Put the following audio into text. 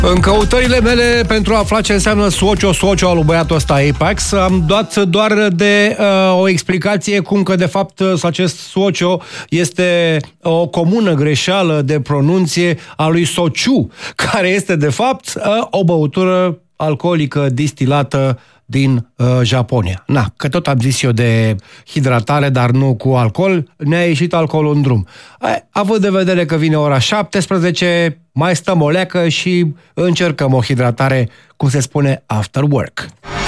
În căutările mele pentru a afla ce înseamnă socio al lui băiatul ăsta Apex, am dat doar de o explicație cum că de fapt acest socio este o comună greșeală de pronunție a lui sociu, care este de fapt o băutură alcoolică distilată din Japonia. Na, că tot am zis eu de hidratare, dar nu cu alcool, ne-a ieșit alcoolul în drum. Având de vedere că vine ora 17, mai stăm o leacă și încercăm o hidratare, cum se spune, after work.